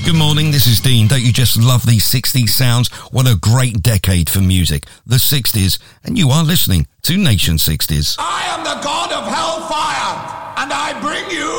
Good morning, this is Dean. Don't you just love these 60s sounds? What a great decade for music. The 60s, and you are listening to Nation 60s. I am the god of hellfire, and I bring you